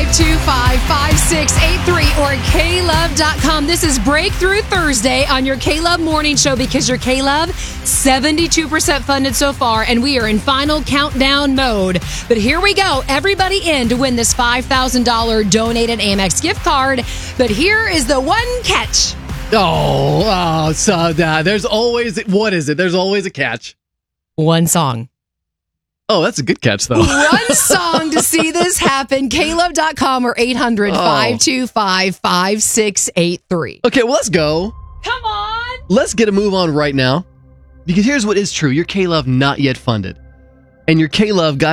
888-525-5683 or klove.com. This is Breakthrough Thursday on your K-Love Morning Show because your K-Love 72% funded so far, and we are in final countdown mode. But here we go. Everybody in to win this $5,000 donated Amex gift card. But here is the one catch. There's always, what is it? There's always a catch. One song. Oh, that's a good catch, though. One song to see this happen. klove.com or 800-525-5683. Okay, well, let's go. Come on. Let's get a move on right now. Because here's what is true. Your K-Love not yet funded. And your K-Love got